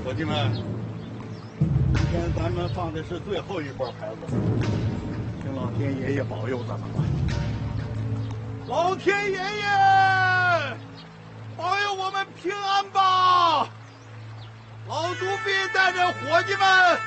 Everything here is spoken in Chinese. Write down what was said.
伙计们，今天咱们放的是最后一波牌子，请老天爷爷保佑咱们吧。老天爷爷，保佑我们平安吧！老祖宗带着伙计们